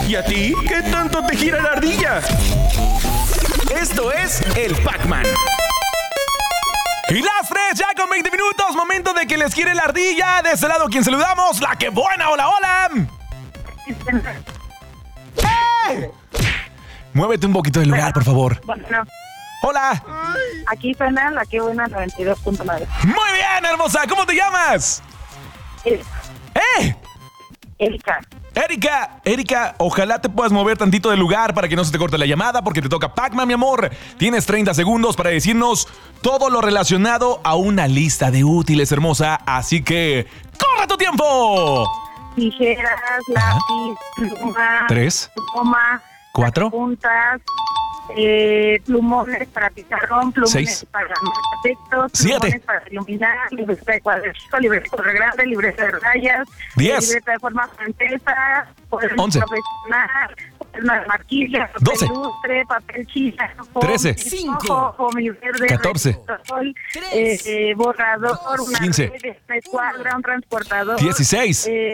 ¿Y a ti? ¿Qué tanto te gira la ardilla? Esto es el Pac-Man. Y las 3 ya con 20 minutos. Momento de que les gire la ardilla. De este lado, quien saludamos, la que buena. Hola, hola. ¡Eh! Muévete un poquito del lugar, por favor. Bueno, Hola. aquí suena la que buena 92.9. Muy bien, hermosa. ¿Cómo te llamas? Erika. Erika, ojalá te puedas mover tantito del lugar para que no se te corte la llamada, porque te toca Pac-Man, mi amor. Tienes 30 segundos para decirnos todo lo relacionado a una lista de útiles, hermosa. Así que, ¡corre tu tiempo! Tijeras, lápiz, pluma, 3, goma, 4, puntas, plumones para pizarrón, plumones 6, para textos, 7, plumones para iluminar, libreta de cuadrito, libreta de grande, libreta de rayas, 10, libreta de forma francesa, 11, profesional, una marquilla, papel 12, lustre, papel china, 13, 5, verde, 14, borrador, una 15, escuadra, un transportador, 16,